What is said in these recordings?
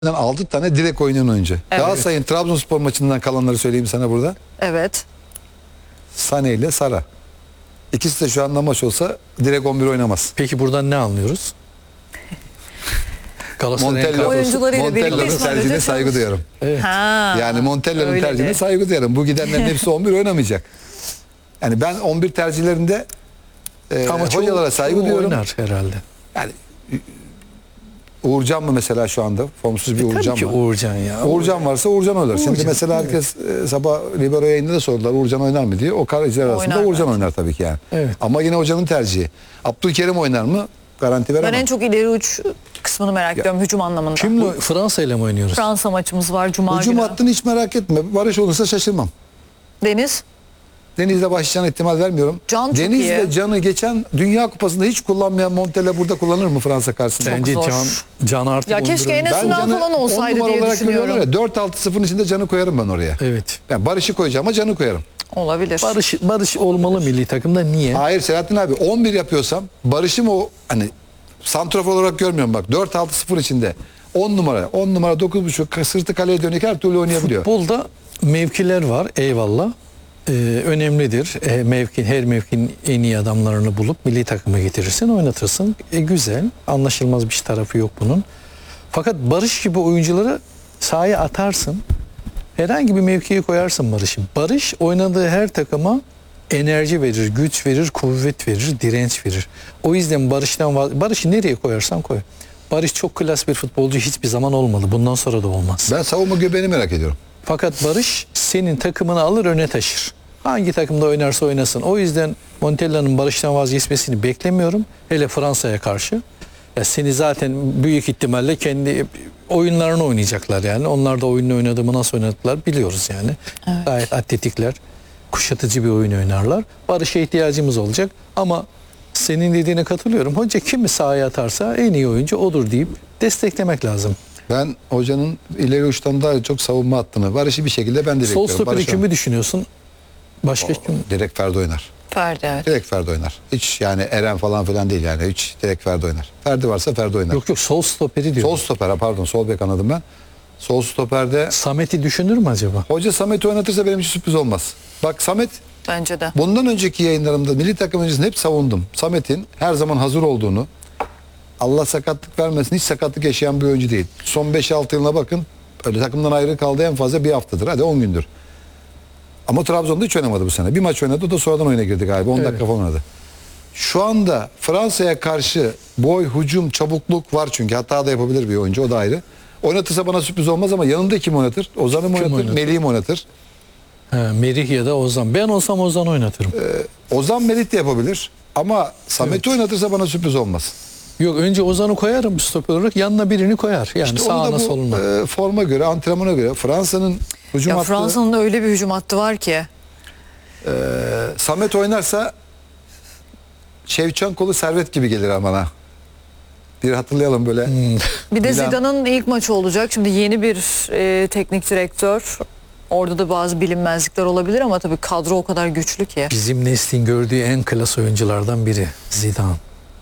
6 tane direkt oynayan oyuncu. Evet. Galatasaray'ın Trabzonspor maçından kalanları söyleyeyim sana burada. Evet. Sane ile Sara. İkisi de şu anda maç olsa direkt 11 oynamaz. Peki buradan ne anlıyoruz? Galatasaray'ın Oyuncularıyla Montella'nın birlikte tercihine sadece saygı duyarım. Evet. Ha, Yani Montella'nın öyle tercihine de. saygı duyarım. Bu gidenlerin hepsi 11 oynamayacak. Yani ben 11 tercihlerinde Ama hocalara saygı çoğu duyuyorum. oynar herhalde. Yani Uğurcan mı mesela şu anda? Formsuz bir Uğurcan Tabii ki mı? Uğurcan ya. Uğurcan varsa Uğurcan oynar. Şimdi Uğurcan, mesela herkes sabah Libero yayında da sordular Uğurcan oynar mı diye. O kaleciler arasında Oynar Uğurcan bence. oynar tabii ki yani. Evet. Ama yine hocanın tercihi. Abdülkerim oynar mı? Garanti veremem. Ben en çok ileri uç kısmını merak ediyorum hücum anlamında. Kimle Fransa ile mi oynuyoruz? Fransa maçımız var Cuma Hücum günü. hattını hiç merak etme. Barış olursa şaşırmam. Deniz. Deniz'le başlayacağına ihtimal vermiyorum. Can çok Deniz'le iyi. Can'ı geçen Dünya Kupası'nda hiç kullanmayan Montella burada kullanır mı Fransa karşısında? Bence zor. Can artık Ya keşke 11 Enes Ben Ünal Can'ı falan 10 olsaydı numara diye olarak düşünüyorum. görüyorum ya, 4-6-0'ın içinde Can'ı koyarım ben oraya. Evet. Yani Barış'ı koyacağım ama Can'ı koyarım. Olabilir. Barış olmalı milli takımda, niye? Hayır Selahattin abi 11 yapıyorsam Barış'ı mı o hani santrafor olarak görmüyorum bak 4-6-0 içinde 10 numara 9.5 sırtı kaleye dönük her türlü oynayabiliyor. Futbolda mevkiler var, eyvallah. Önemlidir. Her mevkinin en iyi adamlarını bulup milli takıma getirirsin, oynatırsın. Güzel. Anlaşılmaz bir tarafı yok bunun. Fakat Barış gibi oyuncuları sahaya atarsın. Herhangi bir mevkiye koyarsın Barış'ı. Barış oynadığı her takıma enerji verir, güç verir, kuvvet verir, direnç verir. O yüzden Barış'ı nereye koyarsan koy. Barış çok klas bir futbolcu hiçbir zaman olmadı. Bundan sonra da olmaz. Ben savunma göbeğini merak ediyorum. Fakat Barış senin takımını alır, öne taşır. Hangi takımda oynarsa oynasın. O yüzden Montella'nın Barış'tan vazgeçmesini beklemiyorum. Hele Fransa'ya karşı. Ya seni zaten büyük ihtimalle kendi oyunlarını oynayacaklar yani. Onlar da oyununu oynadığımı nasıl oynadılar biliyoruz yani. Evet. Gayet atletikler. Kuşatıcı bir oyun oynarlar. Barış'a ihtiyacımız olacak ama senin dediğine katılıyorum. Hoca kimi sahaya atarsa en iyi oyuncu odur deyip desteklemek lazım. Ben hocanın ileri uçtan daha çok savunma hattını Barış'ı bir şekilde ben de Sol bekliyorum. stoperi kimi düşünüyorsun? Başka kim? Direkt Ferdi oynar. Ferdi evet. Direkt Ferdi oynar. Hiç yani Eren falan filan değil yani. Hiç direkt Ferdi oynar. Ferdi varsa Ferdi oynar. Yok sol stoperi diyor. Sol stoper pardon sol bek anladım ben. Sol stoperde Samet'i düşünür mü acaba? hoca Samet'i oynatırsa benim için sürpriz olmaz. Bak Samet Bence de. bundan önceki yayınlarımda milli takım öncesinde hep savundum. Samet'in her zaman hazır olduğunu, Allah sakatlık vermesin, hiç sakatlık yaşayan bir oyuncu değil. Son 5-6 yılına bakın öyle takımdan ayrı kaldığı en fazla bir haftadır. Hadi 10 gündür. Ama Trabzon'da hiç oynamadı bu sene. Bir maç oynadı, o da sonradan oyuna girdi galiba. 10 Evet. dakika falan oynadı. Şu anda Fransa'ya karşı boy, hücum, çabukluk var çünkü. Hata da yapabilir bir oyuncu, o da ayrı. Oynatırsa bana sürpriz olmaz ama yanında kim oynatır? Ozan'ı mı Kim oynatır, oynatır? Melih'i mi oynatır? Merih ya da Ozan. Ben olsam Ozan oynatırım. Ozan Melih de yapabilir. Ama Samet'i oynatırsa bana sürpriz olmaz. Yok, önce Ozan'ı koyarım stoper olarak, yanına birini koyar. Yani İşte onu da sağına bu soluna. forma göre, antrenmana göre Fransa'nın hücum Ya hattı Fransa'nın da öyle bir hücum hattı var ki. Samet oynarsa Şevçenko'lu Servet gibi gelir bana. Bir hatırlayalım böyle. Bir de Milan- Zidane'ın ilk maçı olacak. Şimdi yeni bir teknik direktör. Orada da bazı bilinmezlikler olabilir ama tabii kadro o kadar güçlü ki. Bizim neslin gördüğü en klas oyunculardan biri Zidane.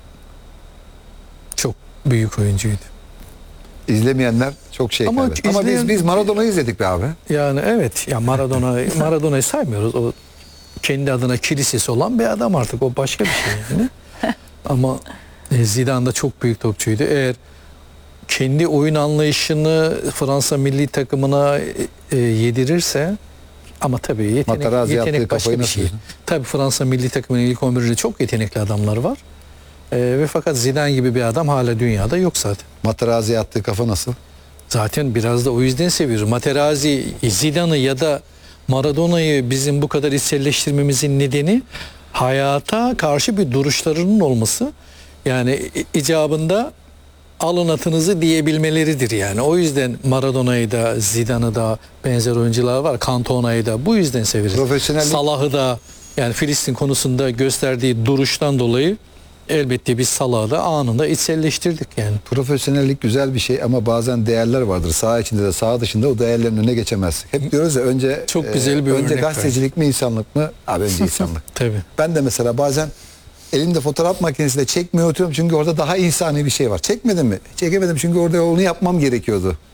Çok büyük oyuncuydu. İzlemeyenler çok şey Ama kaybeder. Ama izleyen- biz Maradona'yı izledik be abi. Yani evet, ya Maradona'yı saymıyoruz. O kendi adına kilisesi olan bir adam artık. O başka bir şey yani. Ama Zidane da çok büyük topçuydu. Eğer kendi oyun anlayışını Fransa milli takımına yedirirse, ama tabii Materazzi yaptığı yetenek başka kafayı bir nasıl şey. yiyorsun? Tabii Fransa milli takımının ilk 11'inde çok yetenekli adamlar var. Ve fakat Zidane gibi bir adam hala dünyada yok zaten. Materazzi attığı kafa nasıl? Zaten biraz da o yüzden seviyoruz. Materazzi, Zidane'ı ya da Maradona'yı bizim bu kadar içselleştirmemizin nedeni hayata karşı bir duruşlarının olması. Yani icabında alın atınızı diyebilmeleridir yani. O yüzden Maradona'yı da, Zidane'ı da, benzer oyuncular var. Cantona'yı da bu yüzden severiz. Profesyonellik- Salah'ı da, yani Filistin konusunda gösterdiği duruştan dolayı elbette biz Salah'ı da anında içselleştirdik yani. Profesyonellik güzel bir şey ama bazen değerler vardır. Saha içinde de saha dışında o değerlerin önüne geçemez. Hep diyoruz ya önce Çok güzel bir önce örnek gazetecilik mi insanlık mı? Abi önce insanlık. Tabii. Ben de mesela bazen elimde fotoğraf makinesiyle çekmeye oturuyorum çünkü orada daha insani bir şey var. Çekmedim mi? Çekemedim çünkü orada onu yapmam gerekiyordu.